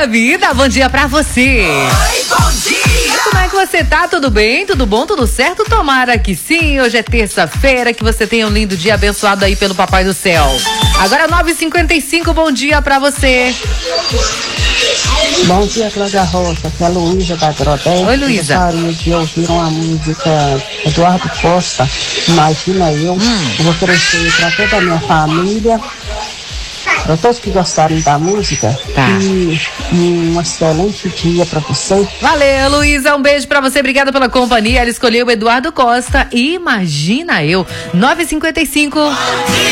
minha vida, bom dia pra você. Oi, bom dia. Como é que você tá? Tudo bem? Tudo bom? Tudo certo? Tomara que sim. Hoje é terça-feira, que você tenha um lindo dia abençoado aí pelo Papai do Céu. Agora 9h55, bom dia pra você. Bom dia, Cláudia Rocha, aqui é a Luísa da Grodé. Oi, Luísa. Gostaria de ouvir uma música Eduardo Costa, Imagina Eu. Eu vou oferecer para toda a minha família, para todos que gostarem da música. Tá. E um excelente dia para você. Valeu, Luísa, um beijo pra você, obrigada pela companhia. Ela escolheu o Eduardo Costa, Imagina Eu. 9h55.